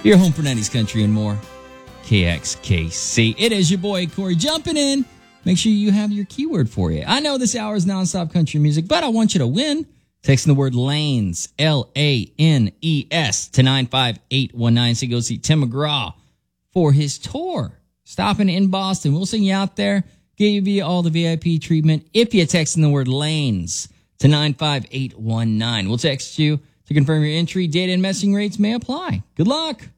Your home for 90s country and more. KXKC. It is your boy, Corey, jumping in. Make sure you have your keyword for you. I know this hour is nonstop country music, but I want you to win. Texting the word LANES, LANES, to 95819. So go see Tim McGraw for his tour. Stopping in Boston. We'll sing you out there. Give you all the VIP treatment if you text in the word LANES to 95819. We'll text you to confirm your entry. Data and messaging rates may apply. Good luck.